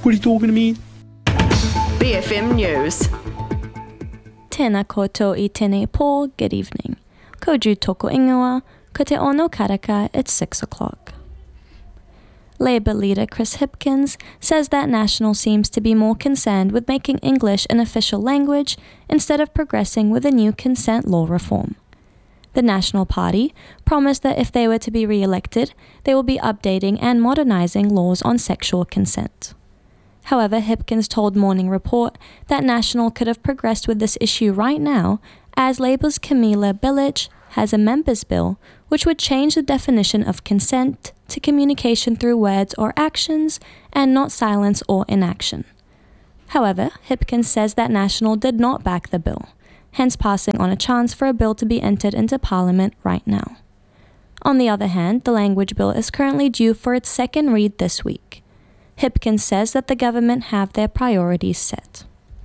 What are you talking to me? BFM News. Tēnā koutou I tēnei pō, good evening. Ko Ju toko ingoa, ko te ono karaka, it's 6 o'clock. Labour leader Chris Hipkins says that National seems to be more concerned with making English an official language instead of progressing with a new consent law reform. The National Party promised that if they were to be re-elected, they will be updating and modernising laws on sexual consent. However, Hipkins told Morning Report that National could have progressed with this issue right now, as Labour's Camilla Billich has a members' bill which would change the definition of consent to communication through words or actions and not silence or inaction. However, Hipkins says that National did not back the bill, hence passing on a chance for a bill to be entered into Parliament right now. On the other hand, the language bill is currently due for its second read this week. Hipkins says that the government have their priorities set.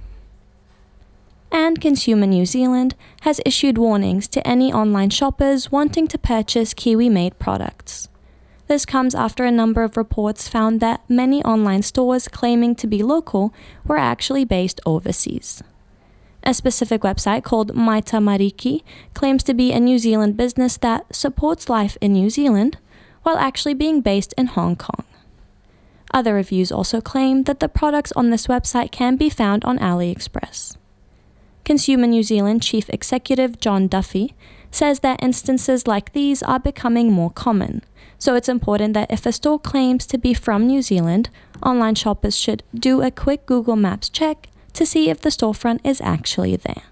And Consumer New Zealand has issued warnings to any online shoppers wanting to purchase Kiwi-made products. This comes after a number of reports found that many online stores claiming to be local were actually based overseas. A specific website called Maita Mariki claims to be a New Zealand business that supports life in New Zealand while actually being based in Hong Kong. Other reviews also claim that the products on this website can be found on AliExpress. Consumer New Zealand Chief Executive John Duffy says that instances like these are becoming more common, so it's important that if a store claims to be from New Zealand, online shoppers should do a quick Google Maps check to see if the storefront is actually there.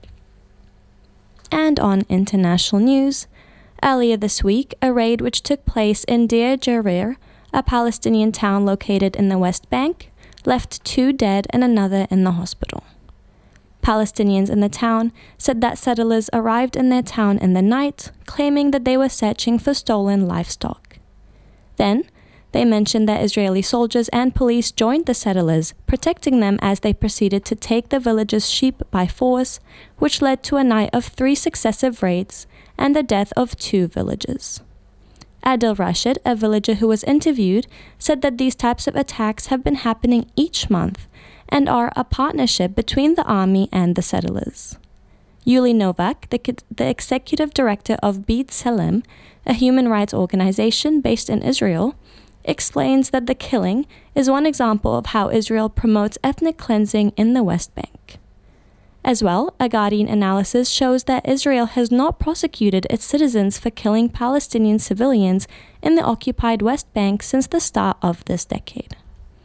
And on international news, earlier this week, a raid which took place in Deir Jarir, a Palestinian town located in the West Bank, left 2 dead and another in the hospital. Palestinians in the town said that settlers arrived in their town in the night, claiming that they were searching for stolen livestock. Then, they mentioned that Israeli soldiers and police joined the settlers, protecting them as they proceeded to take the village's sheep by force, which led to a night of 3 successive raids and the death of 2 villagers. Adil Rashid, a villager who was interviewed, said that these types of attacks have been happening each month and are a partnership between the army and the settlers. Yuli Novak, the executive director of Beit Salem, a human rights organization based in Israel, explains that the killing is one example of how Israel promotes ethnic cleansing in the West Bank. As well, a Guardian analysis shows that Israel has not prosecuted its citizens for killing Palestinian civilians in the occupied West Bank since the start of this decade.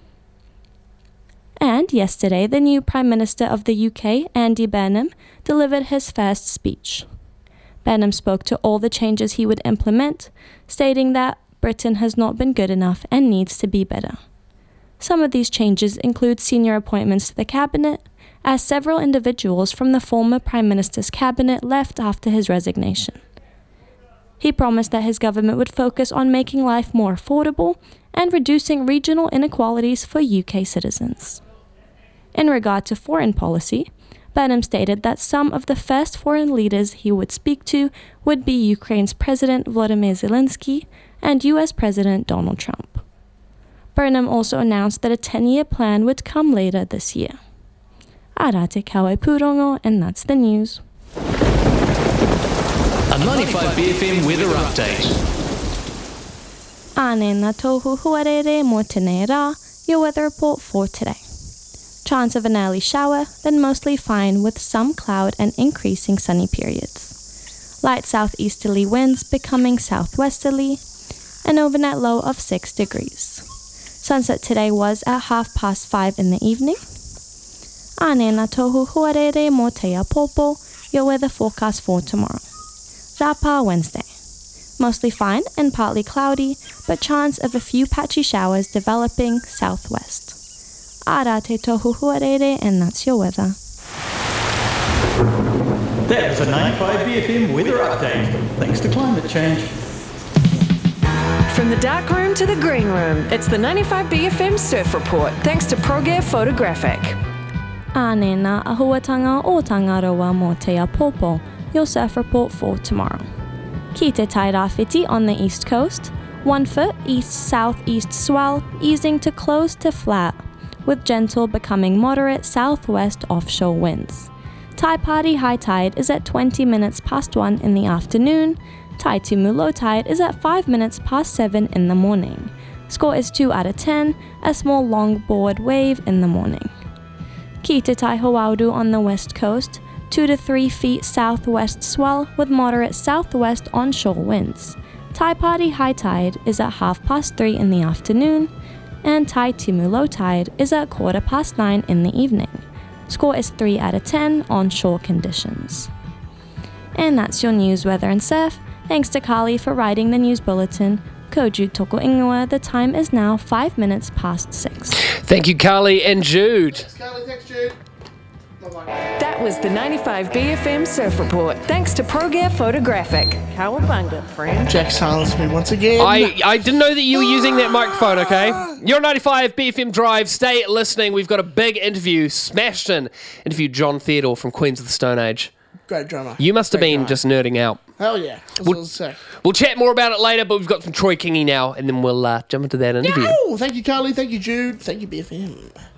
And yesterday, the new Prime Minister of the UK, Andy Burnham, delivered his first speech. Burnham spoke to all the changes he would implement, stating that Britain has not been good enough and needs to be better. Some of these changes include senior appointments to the cabinet, as several individuals from the former Prime Minister's cabinet left after his resignation. He promised that his government would focus on making life more affordable and reducing regional inequalities for UK citizens. In regard to foreign policy, Burnham stated that some of the first foreign leaders he would speak to would be Ukraine's President Volodymyr Zelensky and US President Donald Trump. Burnham also announced that a 10-year plan would come later this year. Arate kawe purongo, and that's the news. A 95 BFM weather update. Ane na tohu huarere mo tēnei rā, your weather report for today. Chance of an early shower, then mostly fine with some cloud and increasing sunny periods. Light southeasterly winds becoming southwesterly, an overnight low of 6 degrees. Sunset today was at 5:30 in the evening. Ane na tohu huarere mo te apopo, your weather forecast for tomorrow. Rapa Wednesday. Mostly fine and partly cloudy, but chance of a few patchy showers developing southwest. Ara te tohu huarere, and that's your weather. That was a 95 BFM weather update. Thanks to climate change. From the dark room to the green room, it's the 95 BFM Surf Report, thanks to ProGear Photographic. Ane na ahuatanga o Tangaroa mo te apopo, your surf report for tomorrow. Ki te tairawhiti on the east coast, 1 foot east-southeast swell easing to close to flat, with gentle becoming moderate southwest offshore winds. Tai Party high tide is at 20 minutes past 1 in the afternoon. Tai Tumu low tide is at 5 minutes past 7 in the morning. Score is 2 out of 10, a small longboard wave in the morning. Ki te Tai Hauauru on the west coast, 2 to 3 feet southwest swell with moderate southwest onshore winds. Tai Party high tide is at 3:30 in the afternoon, and Tai Tumu low tide is at 9:15 in the evening. Score is 3 out of 10 onshore conditions. And that's your news, weather and surf. Thanks to Carly for writing the news bulletin. Ko Jude toko ingoa, the time is now 5 minutes past 6. Thank you, Carly and Jude. Thanks, Carly. Thanks, Jude. Bye-bye. That was the 95 BFM Surf Report, thanks to ProGear Photographic. Cowabunga, friend. Jack silenced me once again. I didn't know that you were using that microphone, okay? You're 95 BFM Drive. Stay listening. We've got a big interview, smashed in interview, John Theodore from Queens of the Stone Age. Great drummer. You must have Great been guy. just nerding out. Hell yeah. This was sick. We'll chat more about it later, but we've got some Troy Kingy now, and then we'll jump into that interview. Yo! Thank you, Carly. Thank you, Jude. Thank you, BFM.